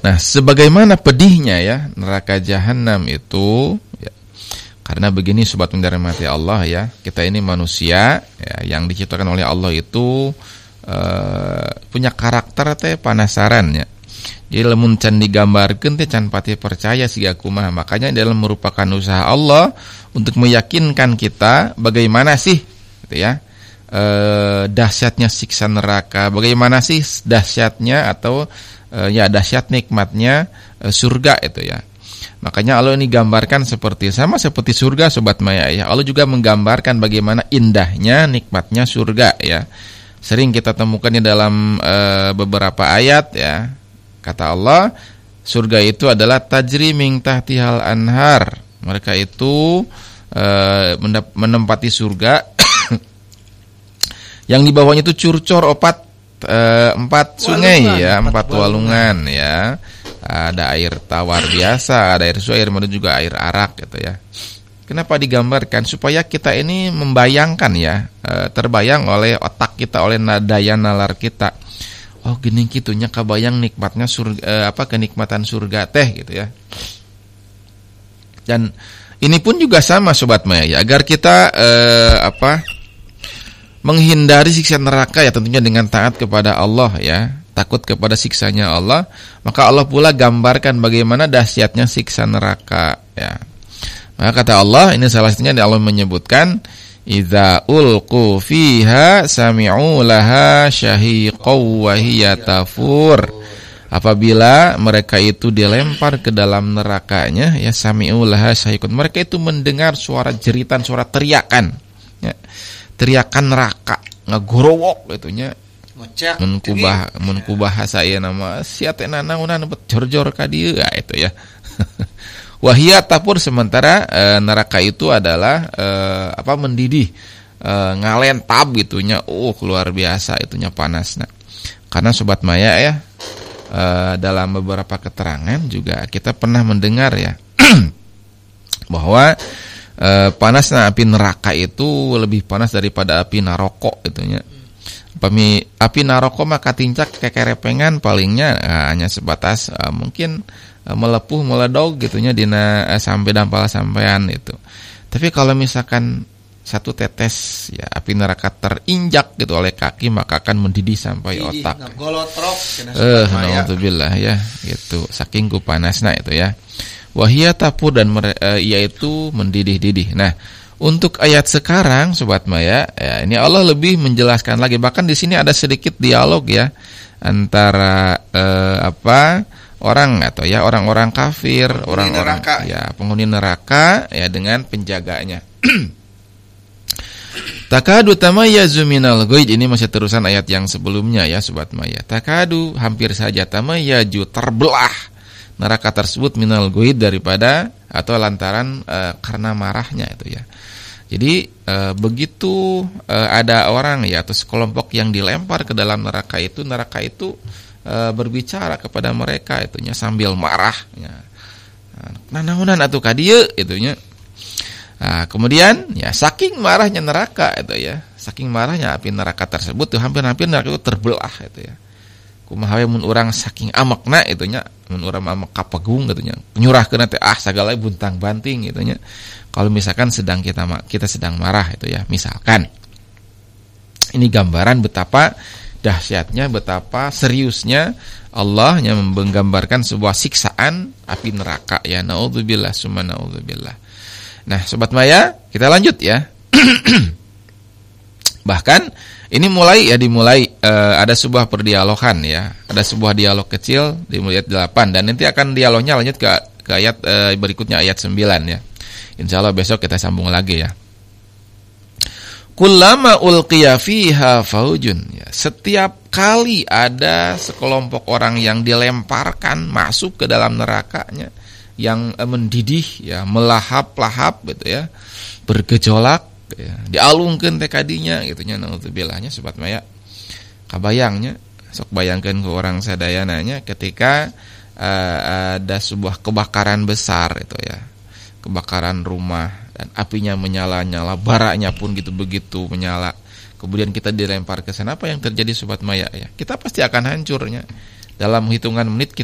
Nah, sebagaimana pedihnya ya neraka jahanam itu ya, karena begini sobat yang dirahmati Allah ya, kita ini manusia ya, yang diciptakan oleh Allah itu punya karakter teh penasaran ya. Jadi lamun can digambarkeun teh can pati percaya siga kumaha. Makanya dalam merupakan usaha Allah untuk meyakinkan kita bagaimana sih gitu ya. Dahsyatnya siksa neraka, bagaimana sih dahsyatnya atau ya dahsyat nikmatnya surga itu ya. Makanya Allah ini gambarkan seperti surga sobat maya ya. Allah juga menggambarkan bagaimana indahnya nikmatnya surga ya. Sering kita temukan di dalam beberapa ayat ya. Kata Allah, surga itu adalah tajri min tahtihal anhar. Mereka itu menempati surga yang di bawahnya itu curcor empat sungai ya, empat walungan ya. Ada air tawar biasa, ada air suai, air madu juga air arak gitu ya. Kenapa digambarkan? Supaya kita ini membayangkan ya, terbayang oleh otak kita, oleh daya nalar kita. Oh gini gitunya kabayang nikmatnya surga, kenikmatan surga teh gitu ya. Dan ini pun juga sama sobat maya ya, agar kita menghindari siksa neraka ya, tentunya dengan taat kepada Allah ya, takut kepada siksanya Allah. Maka Allah pula gambarkan bagaimana dahsyatnya siksa neraka ya. Maka kata Allah, ini salah satunya Allah menyebutkan idza ulqu fiha sami'u laha syahiqaw wa hiya tafur. Apabila mereka itu dilempar ke dalam nerakanya ya, sami'u laha syahiqun, mereka itu mendengar suara jeritan, suara teriakan ya. Teriakan neraka ngagorowok itunya. Ngocak mun bahasa ieu nama sia teh nanaonan bet jor-jor ka dieu ya itu ya. Wahia tapur, sementara neraka itu adalah mendidih, ngalentab gitunya, luar biasa itunya panasnya. Karena sobat maya ya, dalam beberapa keterangan juga kita pernah mendengar ya bahwa panasnya api neraka itu lebih panas daripada api naroko itunya. Api naroko mah katincak kekerepengan palingnya hanya sebatas mungkin melepuh meledog gitunya dina sampai dampal sampean itu. Tapi kalau misalkan satu tetes ya api neraka terinjak gitu oleh kaki, maka akan mendidih sampai otak. Alhamdulillah ya gitu, saking ku panasna itu ya. Wahia tapur, dan yaitu mendidih-didih. Nah, untuk ayat sekarang sobat maya ya, ini Allah lebih menjelaskan lagi, bahkan di sini ada sedikit dialog ya antara orang atau ya orang-orang kafir, orang-orang ya penghuni neraka ya dengan penjaganya. Takadu tamayyazu minal ghaid, ini masih terusan ayat yang sebelumnya ya sobat maya. Takadu, hampir saja, tamayyaju, terbelah neraka tersebut minal ghaid, daripada atau lantaran karena marahnya itu ya. Jadi begitu ada orang ya atau sekelompok yang dilempar ke dalam neraka itu berbicara kepada mereka itunya sambil marah ya. Nanaonan atuh ka dieu itunya. Nah, kemudian ya saking marahnya neraka itu ya, saking marahnya api neraka tersebut tuh hampir-hampir neraka itu terbelah itu ya. Kumaha we mun urang saking amekna itunya, mun urang amek kapegung itunya, nyurahkeun teh sagala buntang banting itunya. Kalau misalkan kita sedang marah itu ya, misalkan. Ini gambaran betapa dahsyatnya, betapa seriusnya Allah yang menggambarkan sebuah siksaan api neraka ya. Naudzubillah summa naudzubillah. Nah, sobat maya, kita lanjut ya. Bahkan ini dimulai ada sebuah perdialogan ya. Ada sebuah dialog kecil di ayat 8, dan nanti akan dialognya lanjut ke ayat berikutnya, ayat 9 ya. Insyaallah besok kita sambung lagi ya. Kullama ulqiya fiha faujun ya. Setiap kali ada sekelompok orang yang dilemparkan masuk ke dalam nerakanya, yang mendidih ya, melahap-lahap gitu ya, bergejolak ya, dialungkeun teh kadinya gitunya. Naudzubillah sobat maya. Kabayangnya, sok bayangkeun ke orang sadayananya ketika ada sebuah kebakaran besar itu ya. Kebakaran rumah dan apinya menyala-nyala, baranya pun gitu begitu menyala. Kemudian kita dilempar ke sana, apa yang terjadi sobat maya ya? Kita pasti akan hancurnya. Dalam hitungan menit